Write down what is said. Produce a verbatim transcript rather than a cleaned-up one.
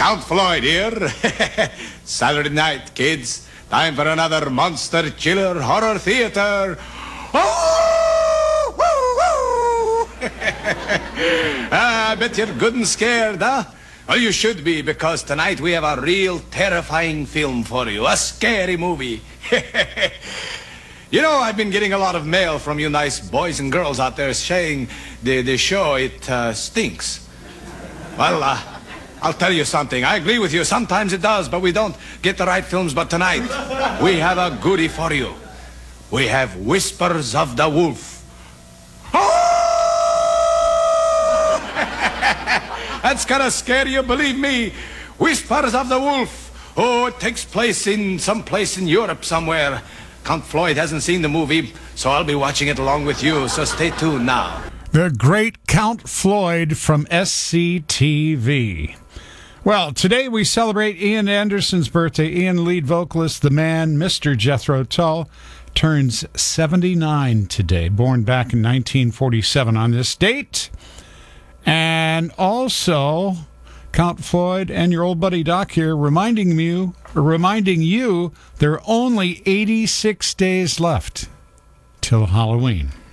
Count Floyd here. Saturday night, kids. Time for another monster chiller horror theater. Oh, woo, woo. Ah, I bet you're good and scared, huh? Well, you should be, because tonight we have a real terrifying film for you. A scary movie. You know, I've been getting a lot of mail from you nice boys and girls out there saying the, the show, it uh, stinks. Well, uh, I'll tell you something. I agree with you. Sometimes it does, but we don't get the right films. But tonight, we have a goodie for you. We have Whispers of the Wolf. Oh! That's gonna scare you, believe me. Whispers of the Wolf. Oh, it takes place in some place in Europe somewhere. Count Floyd hasn't seen the movie, so I'll be watching it along with you, so stay tuned now. The great Count Floyd from S C T V. Well, today we celebrate Ian Anderson's birthday. Ian, lead vocalist, the man, Mister Jethro Tull, turns seventy-nine today, born back in nineteen forty-seven on this date. And also, Count Floyd and your old buddy Doc here reminding you, reminding you there are only eighty-six days left till Halloween.